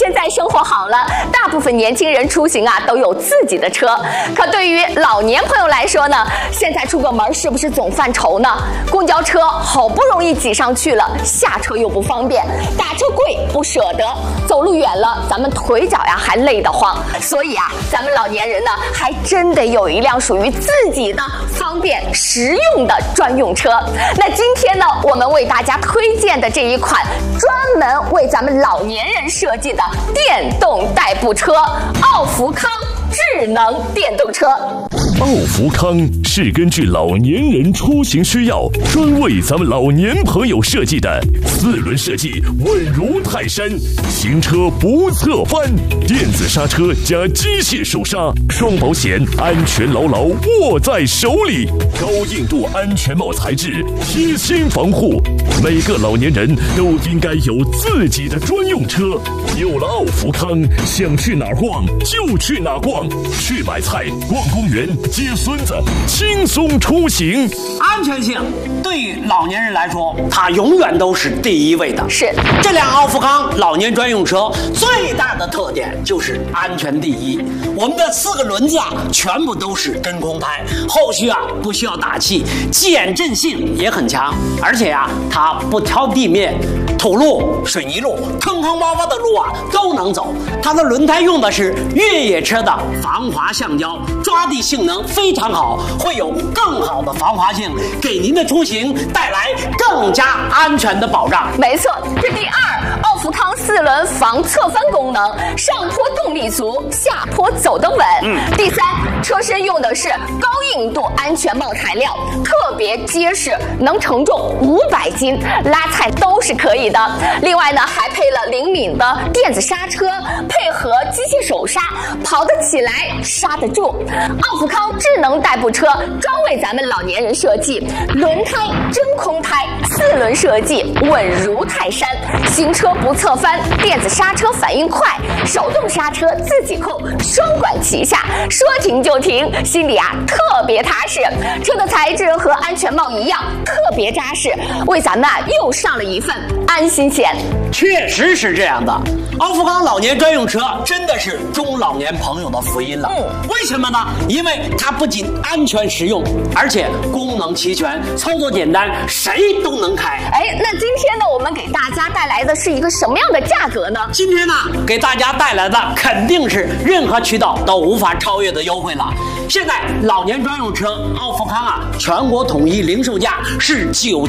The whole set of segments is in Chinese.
现在生活好了，大部分年轻人出行啊都有自己的车。可对于老年朋友来说呢，现在出个门是不是总犯愁呢？公交车好不容易挤上去了，下车又不方便，打车贵不舍得，走路远了咱们腿脚呀还累得慌。所以啊，咱们老年人呢还真得有一辆属于自己的方便实用的专用车。那今天呢，我们为大家推荐的这一款专门为咱们老年人设计的电动代步车——奥福康智能电动车。 奥福康是根据老年人出行需要，专为咱们老年朋友设计的4轮设计，稳如泰山，行车不侧翻，电子刹车加机械手刹，双保险，安全牢牢握在手里，高硬度安全帽材质，贴心防护。每个老年人都应该有自己的专用车。有了奥福康，想去哪儿逛就去哪儿逛，去买菜、逛公园、接孙子，轻松出行。 安全性对于老年人来说，它永远都是第一位的。 是这辆奥福康老年专用车最大的特点就是安全第一。我们的4个轮子啊，全部都是真空胎，后续啊不需要打气，减震性也很强，而且啊它不挑地面。土路、水泥路、坑坑洼洼的路啊都能走。它的轮胎用的是越野车的防滑橡胶，抓地性能非常好，会有更好的防滑性，给您的出行带来更加安全的保障。 没错，这第2，奥福康4轮防侧翻功能，上坡动力足，下坡走得稳。第3，车身用的是高硬度安全帽材料，特别结实，能承重500斤，拉菜都是可以的。另外呢，还配了灵敏的电子刹车，配合机械手刹，跑得起来，刹得住。奥福康智能代步车专为咱们老年人设计，轮胎真空胎，4轮设计，稳如泰山，行车不侧翻，电子刹车反应快，手动刹车自己控，双管齐下，说停就停，心里啊特别踏实。车的材质和安全帽一样，特别扎实，为咱们啊又上了一份安心险。 确实是这样的，奥福康老年专用车真的是中老年朋友的福音了。为什么呢？因为它不仅安全实用，而且功能齐全，操作简单，谁都能开。 那今天呢，我们给大家带来的是一个什么样的价格呢？ 今天呢，给大家带来的肯定是任何渠道都无法超越的优惠了。现在老年专用车奥福康啊，全国统一零售价是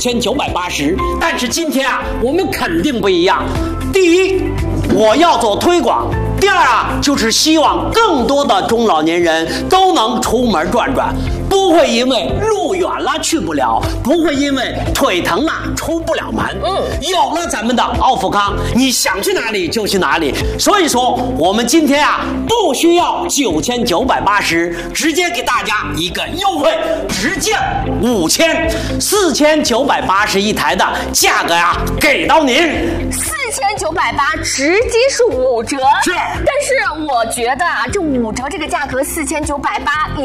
9980，但是今天啊，我们肯定不一样。第一，我要做推广；第2啊，就是希望更多的中老年人都能出门转转，不会因为路远了去不了，不会因为腿疼了出不了门。有了咱们的奥福康，你想去哪里就去哪里。所以说，我们今天啊，不需要9980，直接给大家一个优惠，直降5000，4980一台的价格呀，给到您。 4980直接是5折， 是， 但是我觉得啊，这5折这个价格4980